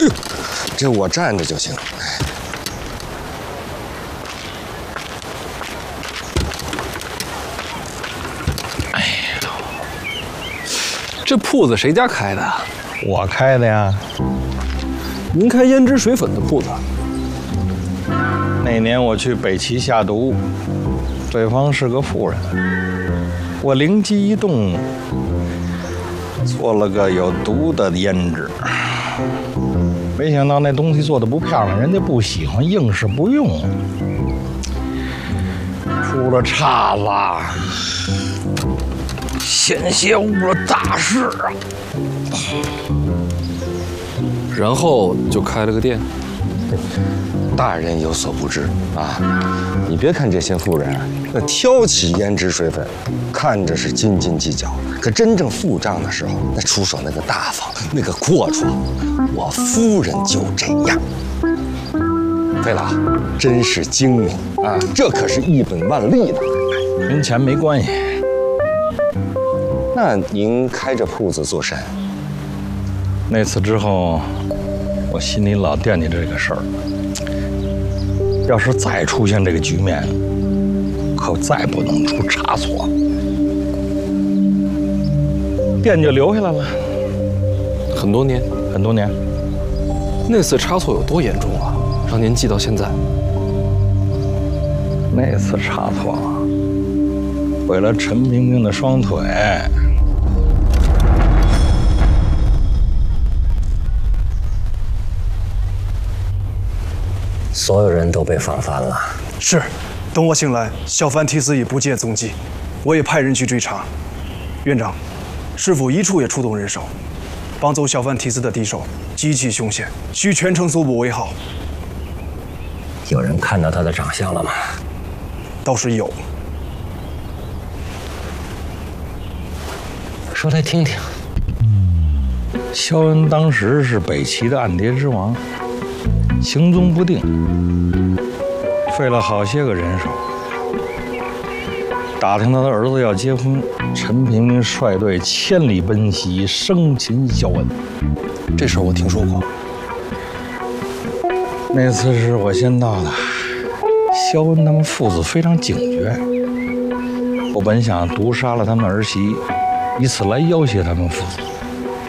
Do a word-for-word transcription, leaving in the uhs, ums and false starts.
哟，这我站着就行。 哎呀，这铺子谁家开的？ 我开的呀。 您开胭脂水粉的铺子？ 那年我去北齐下毒，对方是个妇人，我灵机一动，做了个有毒的胭脂。没想到那东西做的不漂亮，人家不喜欢，硬是不用，出了岔子，险些误了大事啊！ 然后就开了个店。 大人有所不知啊，你别看这些妇人，那挑起胭脂水粉，看着是斤斤计较，可真正付账的时候，那出手那个大方，那个阔绰，我夫人就这样。费老，真是精明啊，这可是一本万利的， 跟钱没关系。 那您开着铺子做甚？ 那次之后，我心里老惦记这个事儿。要是再出现这个局面，可再不能出差错。店就留下来了， 很多年， 很多年。 那次差错有多严重啊？让您记到现在。 那次差错，毁了陈萍萍的双腿。 所有人都被放翻了。 是，等我醒来，小范提斯已不见踪迹，我也派人去追查。院长，是否一处也出动人手，绑走小范提斯的敌手？极其凶险，需全城搜捕为好。 有人看到他的长相了吗？ 倒是有。 说来听听。 萧恩当时是北齐的暗谍之王。行踪不定，费了好些个人手。打听他的儿子要结婚，陈萍萍率队千里奔袭，生擒萧恩。 这事儿我听说过。 那次是我先到的，萧恩他们父子非常警觉。我本想毒杀了他们儿媳，以此来要挟他们父子。